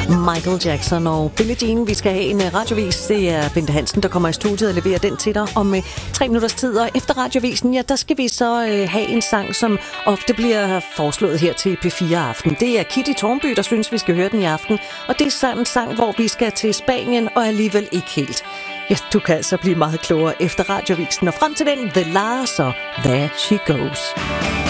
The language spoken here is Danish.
Michael Jackson og Billie Jean. Vi skal have en radiovis. Det er Bente Hansen, der kommer i studiet og leverer den til dig om 3 minutters tid. Og efter radiovisen, ja, der skal vi så have en sang, som ofte bliver foreslået her til P4 Aften. Det er Kitty Tornby, der synes, vi skal høre den i aften. Og det er sådan en sang, hvor vi skal til Spanien, og alligevel ikke helt. Ja, du kan altså blive meget klogere efter radiovisen. Og frem til den, The Lars og There She Goes.